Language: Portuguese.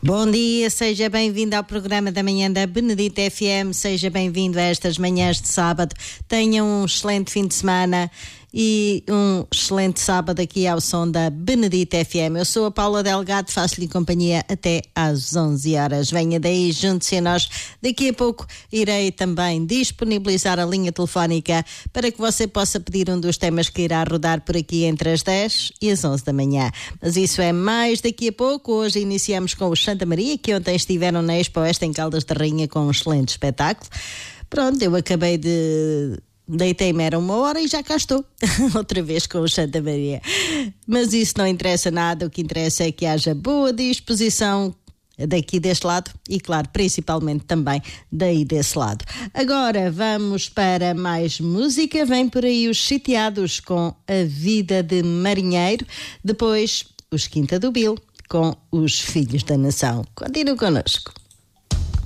Bom dia, seja bem-vindo ao programa da manhã da Benedita FM, seja bem-vindo a estas manhãs de sábado. Tenha um excelente fim de semana e um excelente sábado aqui ao som da Benedita FM. Eu sou a Paula Delgado, faço-lhe companhia até às 11 horas. Venha daí, junte-se a nós. Daqui a pouco irei também disponibilizar a linha telefónica para que você possa pedir um dos temas que irá rodar por aqui entre as 10 e as 11 da manhã. Mas isso é mais daqui a pouco. Hoje iniciamos com os Santa Maria, que ontem estiveram na Expo Oeste em Caldas da Rainha com um excelente espetáculo. Pronto, eu acabei de... Deitei-me, era 1 hora e já cá estou outra vez com o Santa Maria, mas isso não interessa nada. O que interessa é que haja boa disposição daqui deste lado e, claro, principalmente também daí desse lado. Agora vamos para mais música. Vem por aí os Sitiados com A Vida de Marinheiro, depois os Quinta do Bill com Os Filhos da Nação. Continue connosco.